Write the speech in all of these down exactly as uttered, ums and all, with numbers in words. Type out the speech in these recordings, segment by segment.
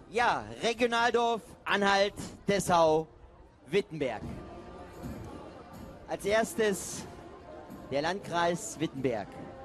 Ja, Regionaldorf Anhalt-Dessau-Wittenberg. Als erstes der Landkreis Wittenberg.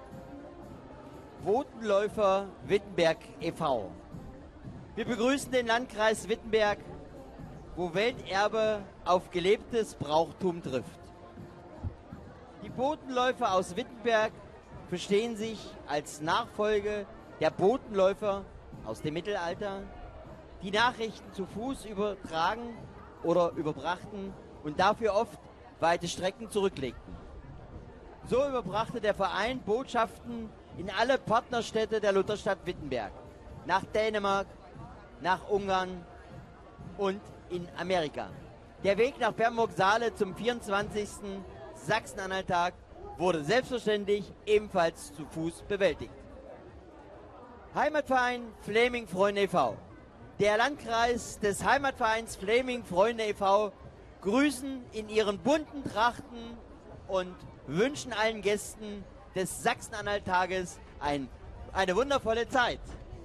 Botenläufer Wittenberg e V Wir begrüßen den Landkreis Wittenberg, wo Welterbe auf gelebtes Brauchtum trifft. Die Botenläufer aus Wittenberg verstehen sich als Nachfolge der Botenläufer aus dem Mittelalter, die Nachrichten zu Fuß übertragen oder überbrachten und dafür oft weite Strecken zurücklegten. So überbrachte der Verein Botschaften in alle Partnerstädte der Lutherstadt Wittenberg, nach Dänemark, nach Ungarn und in Amerika. Der Weg nach Bernburg-Saale zum vierundzwanzigsten Sachsen-Anhalt-Tag wurde selbstverständlich ebenfalls zu Fuß bewältigt. Heimatverein Fläming-Freunde e V Der Landkreis des Heimatvereins Fläming-Freunde e V grüßen in ihren bunten Trachten und wünschen allen Gästen des Sachsen-Anhalt-Tages ein, eine wundervolle Zeit.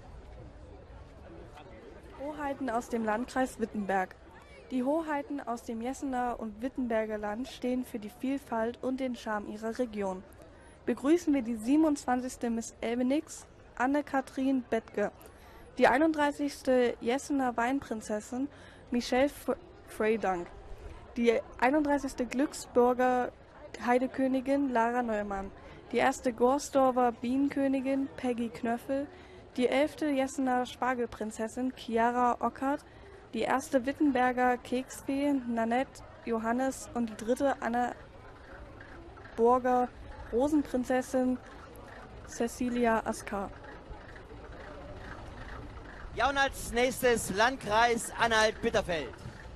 Hoheiten aus dem Landkreis Wittenberg. Die Hoheiten aus dem Jessener und Wittenberger Land stehen für die Vielfalt und den Charme ihrer Region. Begrüßen wir die siebenundzwanzigste Miss Elbenix, Anne-Kathrin Bettke, die einunddreißigste Jessener Weinprinzessin Michelle Freydank, die einunddreißigste Glücksburger Heidekönigin Lara Neumann, die erste Gorsdorfer Bienenkönigin Peggy Knöffel, die elfte Jessener Spargelprinzessin Chiara Ockert, die erste Wittenberger Keksfee Nanette Johannes und die dritte Annaburger Rosenprinzessin Cecilia Askar. Ja, und als nächstes Landkreis Anhalt-Bitterfeld.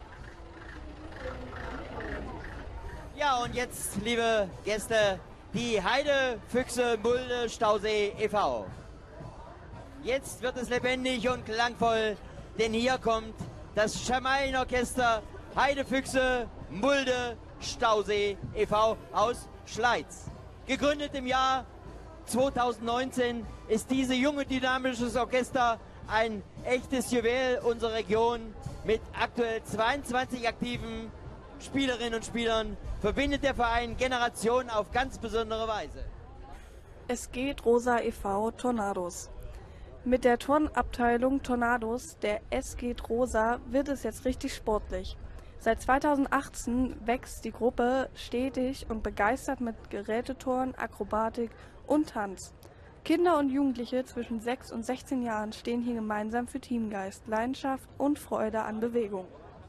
Ja, und jetzt, liebe Gäste, die Heidefüchse Mulde Stausee e V Jetzt wird es lebendig und klangvoll, denn hier kommt das Schamainorchester Heidefüchse Mulde Stausee e V aus Schleiz. Gegründet im Jahr zweitausendneunzehn ist diese junge dynamisches Orchester ein echtes Juwel unserer Region. Mit aktuell zweiundzwanzig aktiven Spielerinnen und Spielern verbindet der Verein Generationen auf ganz besondere Weise. Es geht Rosa e V Tornados. Mit der Turnabteilung Tornados der Es geht Rosa wird es jetzt richtig sportlich. Seit zweitausendachtzehn wächst die Gruppe stetig und begeistert mit Geräteturnen, Akrobatik und Tanz. Kinder und Jugendliche zwischen sechs und sechzehn Jahren stehen hier gemeinsam für Teamgeist, Leidenschaft und Freude an Bewegung.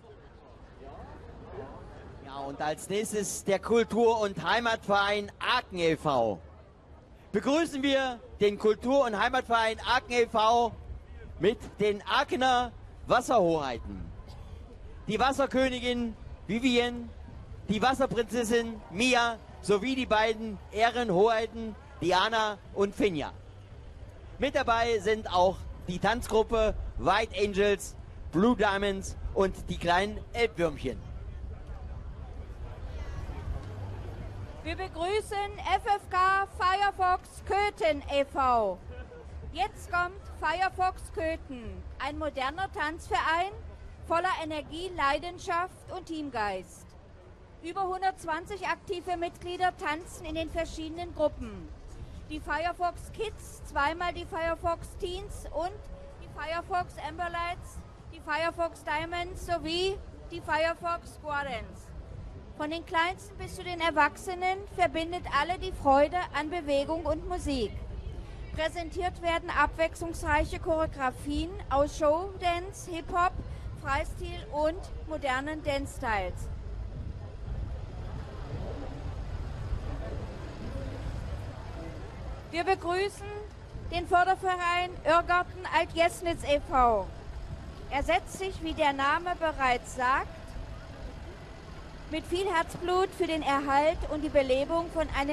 Ja, und als nächstes der Kultur- und Heimatverein Aachen e V Begrüßen wir den Kultur- und Heimatverein Aachen e V mit den Aachener Wasserhoheiten. Die Wasserkönigin Vivienne, die Wasserprinzessin Mia sowie die beiden Ehrenhoheiten Diana und Finja. Mit dabei sind auch die Tanzgruppe White Angels, Blue Diamonds und die kleinen Elbwürmchen. Wir begrüßen F F K Firefox Köthen e V Jetzt kommt Firefox Köthen, ein moderner Tanzverein voller Energie, Leidenschaft und Teamgeist. Über hundertzwanzig aktive Mitglieder tanzen in den verschiedenen Gruppen. Die Firefox Kids, zweimal die Firefox Teens und die Firefox Amberlights, die Firefox Diamonds sowie die Firefox Squadrons. Von den Kleinsten bis zu den Erwachsenen verbindet alle die Freude an Bewegung und Musik. Präsentiert werden abwechslungsreiche Choreografien aus Showdance, Hip-Hop, Freistil und modernen Dance-Styles. Wir begrüßen den Förderverein Irrgarten Alt-Jesnitz e V Er setzt sich, wie der Name bereits sagt, mit viel Herzblut für den Erhalt und die Belebung von einem